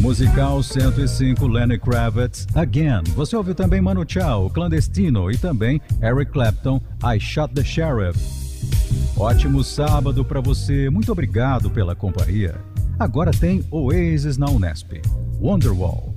Musical 105, Lenny Kravitz, Again. Você ouviu também Manu Chao, Clandestino e também Eric Clapton, I Shot the Sheriff. Ótimo sábado para você, muito obrigado pela companhia. Agora tem Oasis na Unesp, Wonderwall.